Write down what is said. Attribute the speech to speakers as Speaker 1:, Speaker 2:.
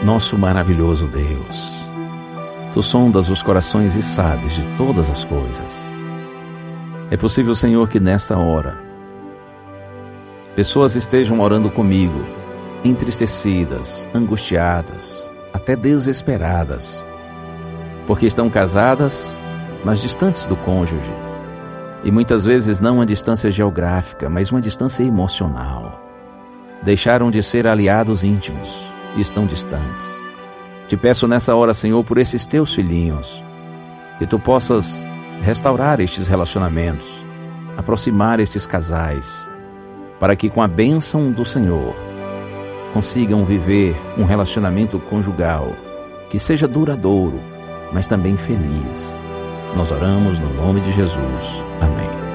Speaker 1: Nosso maravilhoso Deus, Tu sondas os corações e sabes de todas as coisas. É possível, Senhor, que nesta hora pessoas estejam orando comigo, entristecidas, angustiadas, até desesperadas, porque estão casadas, mas distantes do cônjuge, e muitas vezes não uma distância geográfica, mas uma distância emocional. Deixaram de ser aliados íntimos e estão distantes. Te peço nessa hora, Senhor, por esses Teus filhinhos, que Tu possas restaurar estes relacionamentos, aproximar estes casais, para que com a bênção do Senhor consigam viver um relacionamento conjugal que seja duradouro, mas também feliz. Nós oramos no nome de Jesus. Amém.